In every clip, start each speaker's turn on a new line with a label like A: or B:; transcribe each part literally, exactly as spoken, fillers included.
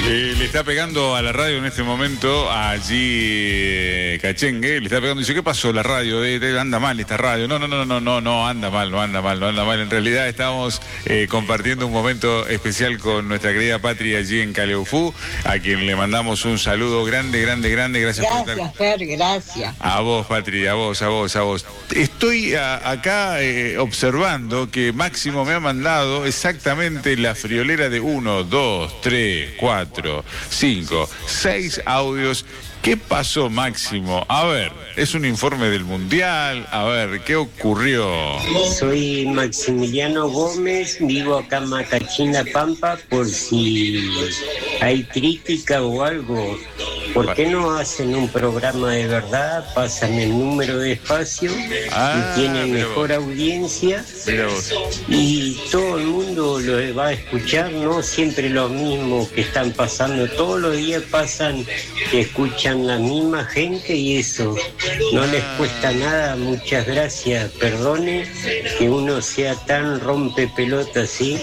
A: Eh, le está pegando a la radio en este momento, allí eh, Cachengue, le está pegando y dice, ¿qué pasó la radio? Eh, eh, anda mal esta radio. No, no, no, no, no, no, anda mal, no anda mal, no anda mal. En realidad estamos eh, compartiendo un momento especial con nuestra querida Patri allí en Caleufú, a quien le mandamos un saludo grande, grande, grande. Gracias,
B: gracias
A: por estar.
B: Fer, gracias.
A: A vos, Patri, a vos, a vos, a vos. Estoy a, acá eh, observando que Máximo me ha mandado exactamente la friolera de uno, dos, tres, cuatro, cinco, seis audios. ¿Qué pasó, Máximo? A ver, es un informe del Mundial. A ver, ¿qué ocurrió?
C: Soy Maximiliano Gómez, vivo acá en Macachina, Pampa, por si hay crítica o algo. ¿Por qué no hacen un programa de verdad? Pasan el número de espacio
A: Ah,
C: y tienen
A: mira
C: mejor
A: vos.
C: audiencia.
A: Mira vos.
C: Y todo el mundo lo va a escuchar, no siempre lo mismo que están pasando. Todos los días pasan que escuchan la misma gente y eso no les cuesta nada. Muchas gracias. Perdone que uno sea tan rompe pelota así.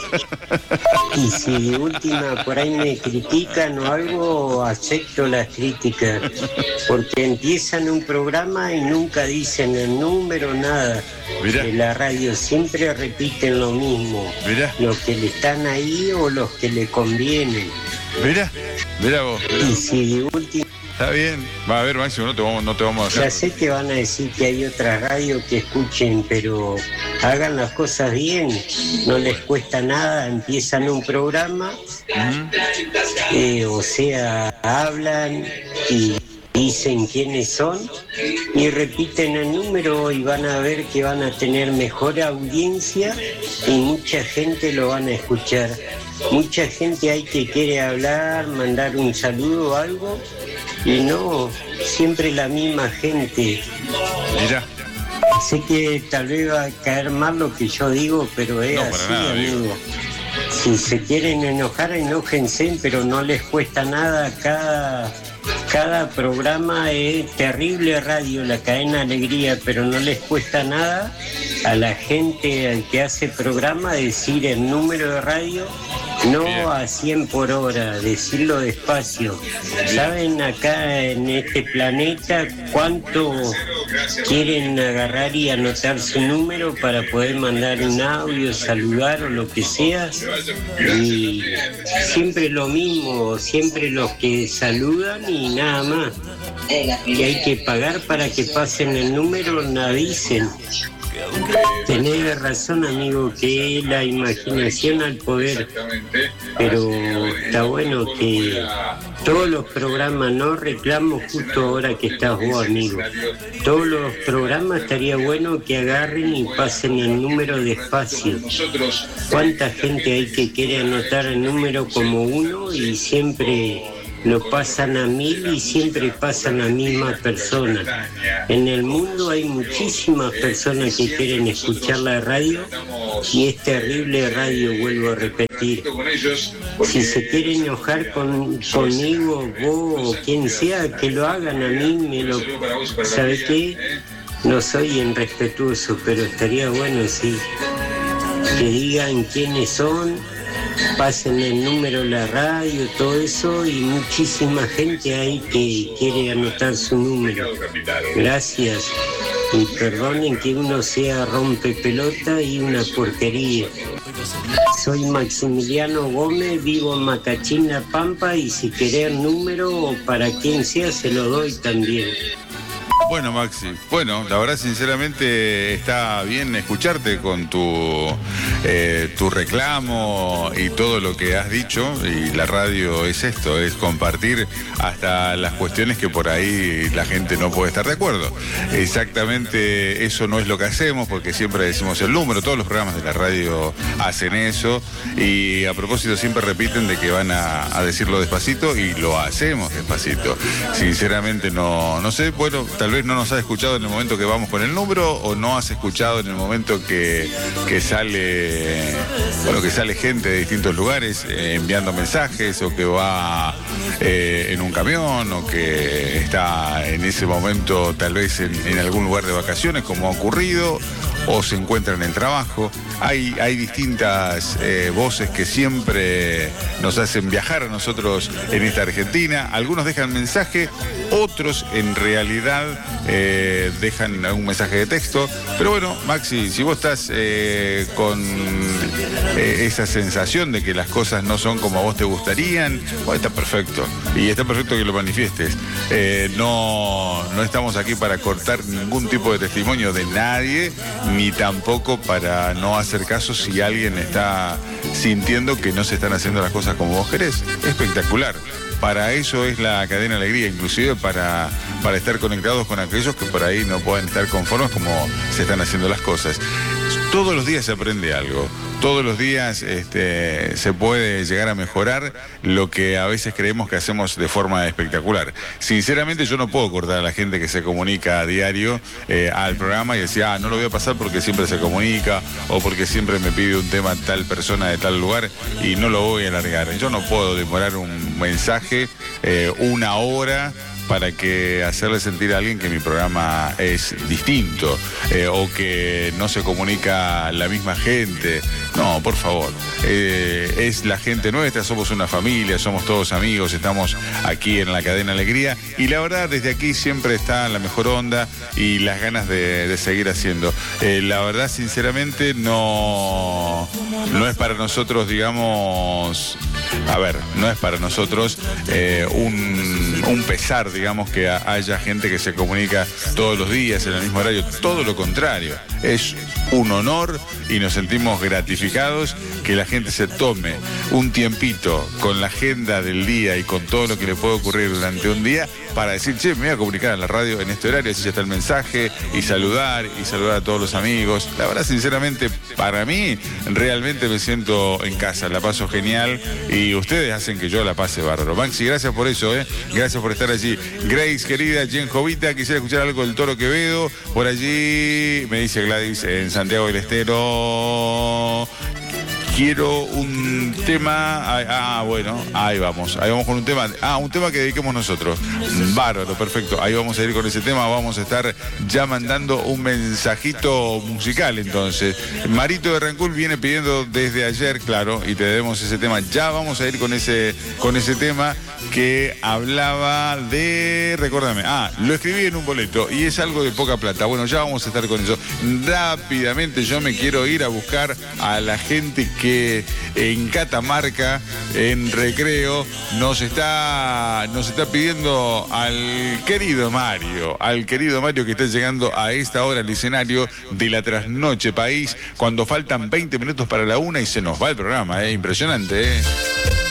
C: Y si de última por ahí me critican o algo, acepto las críticas, porque empiezan un programa y nunca dicen el número, nada.
A: Mirá.
C: De la radio siempre repiten lo mismo.
A: Mirá.
C: Los que le están ahí o los que le convienen.
A: Mira, mira vos.
C: Y si de última...
A: Está bien. Va a ver, Máximo, no te vamos, no te vamos a
C: Ya
A: hacer.
C: sé que van a decir que hay otras radios que escuchen, pero hagan las cosas bien, no les cuesta nada, empiezan un programa, eh, o sea, hablan y dicen quiénes son y repiten el número y van a ver que van a tener mejor audiencia y mucha gente lo van a escuchar. Mucha gente hay que quiere hablar, mandar un saludo o algo y no, siempre la misma gente.
A: Mirá.
C: Sé que tal vez va a caer mal lo que yo digo, pero es
A: No, para
C: así,
A: nada,
C: amigo.
A: amigo.
C: Si se quieren enojar, enójense, pero no les cuesta nada. Cada, cada programa es terrible radio, la cadena Alegría, pero no les cuesta nada a la gente, al que hace programa, decir el número de radio, no
A: Bien.
C: a cien por hora, decirlo despacio. ¿Saben acá en este planeta cuánto quieren agarrar y anotar su número para poder mandar un audio, saludar o lo que sea? Y siempre lo mismo, siempre los que saludan y nada más. Y hay que pagar para que pasen el número, no dicen. Tenés razón, amigo, que es la imaginación al poder, pero está bueno que todos los programas, no reclamo justo ahora que estás vos, amigo, todos los programas estaría bueno que agarren y pasen el número despacio. ¿Cuánta gente hay que quiere anotar el número como uno y siempre lo pasan a mil y siempre pasan a misma persona? En el mundo hay muchísimas personas que quieren escuchar la radio y es terrible radio, vuelvo a repetir. Si se quieren enojar con, conmigo, vos o quien sea, que lo hagan. A mí me lo... ¿Sabe qué? No soy irrespetuoso, pero estaría bueno, sí, que digan quiénes son, pasen el número de la radio, todo eso, y muchísima gente ahí que quiere anotar su número. Gracias. Y perdonen que uno sea rompe pelota y una porquería. Soy Maximiliano Gómez, vivo en Macachina, Pampa, y si querés número o para quien sea se lo doy también.
A: Bueno, Maxi, bueno, la verdad sinceramente está bien escucharte con tu, eh, tu reclamo y todo lo que has dicho, y la radio es esto, es compartir hasta las cuestiones que por ahí la gente no puede estar de acuerdo. Exactamente eso no es lo que hacemos, porque siempre decimos el número, todos los programas de la radio hacen eso, y a propósito siempre repiten de que van a, a decirlo despacito, y lo hacemos despacito. Sinceramente no, no sé, bueno, tal vez no nos has escuchado en el momento que vamos con el número, o no has escuchado en el momento que, que sale, bueno, que sale gente de distintos lugares eh, enviando mensajes, o que va eh, en un camión, o que está en ese momento tal vez en, en algún lugar de vacaciones, como ha ocurrido, o se encuentran en el trabajo. Hay, hay distintas eh, voces que siempre nos hacen viajar a nosotros en esta Argentina. Algunos dejan mensaje, otros en realidad eh, dejan algún mensaje de texto. Pero bueno, Maxi, si vos estás eh, con eh, esa sensación de que las cosas no son como a vos te gustarían, bueno, está perfecto. Y está perfecto que lo manifiestes. Eh, no, no estamos aquí para cortar ningún tipo de testimonio de nadie, ni tampoco para no hacer caso si alguien está sintiendo que no se están haciendo las cosas como vos querés. Espectacular. Para eso es la cadena Alegría, inclusive para, para estar conectados con aquellos que por ahí no pueden estar conformes como se están haciendo las cosas. Todos los días se aprende algo, todos los días este, se puede llegar a mejorar lo que a veces creemos que hacemos de forma espectacular. Sinceramente yo no puedo cortar a la gente que se comunica a diario eh, al programa y decir, ah, no lo voy a pasar porque siempre se comunica o porque siempre me pide un tema tal persona de tal lugar y no lo voy a alargar. Yo no puedo demorar un mensaje eh, una hora para que hacerle sentir a alguien que mi programa es distinto eh, o que no se comunica la misma gente. No, por favor. Eh, es la gente nuestra, somos una familia, somos todos amigos, estamos aquí en la cadena Alegría y la verdad desde aquí siempre está la mejor onda y las ganas de, de seguir haciendo. Eh, la verdad, sinceramente, no, no es para nosotros, digamos, a ver, no es para nosotros eh, un, un pesar, digamos, que haya gente que se comunica todos los días en el mismo horario. Todo lo contrario, es un honor y nos sentimos gratificados que la gente se tome un tiempito con la agenda del día y con todo lo que le puede ocurrir durante un día para decir, che, me voy a comunicar en la radio en este horario, así ya está el mensaje, y saludar, y saludar a todos los amigos. La verdad, sinceramente, para mí, realmente me siento en casa, la paso genial, y ustedes hacen que yo la pase bárbaro. Maxi, gracias por eso, ¿eh? Gracias por estar allí. Grace, querida, Jen Jovita, quisiera escuchar algo del Toro Quevedo. Por allí, me dice Gladys, en Santiago del Estero. Quiero un tema. Ah, bueno, ahí vamos. Ahí vamos con un tema. Ah, un tema que dediquemos nosotros. Bárbaro, perfecto. Ahí vamos a ir con ese tema. Vamos a estar ya mandando un mensajito musical entonces. Marito de Rancul viene pidiendo desde ayer, claro, y te debemos ese tema. Ya vamos a ir con ese, con ese tema que hablaba de. Recuérdame. Ah, lo escribí en un boleto y es algo de poca plata. Bueno, ya vamos a estar con eso. Rápidamente yo me quiero ir a buscar a la gente que que en Catamarca, en Recreo, nos está, nos está pidiendo al querido Mario, al querido Mario que está llegando a esta hora al escenario de la Trasnoche País, cuando faltan veinte minutos para la una y se nos va el programa, ¿eh? Impresionante, ¿eh?